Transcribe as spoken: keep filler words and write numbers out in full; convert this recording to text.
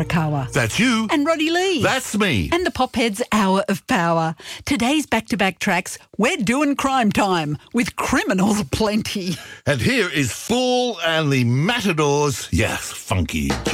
Kawa. That's you. And Roddy Lee. That's me. And the Popheads Hour of Power. Today's back-to-back tracks, we're doing crime time with criminals aplenty. And here is Fool and the Matadors. Yes, funky.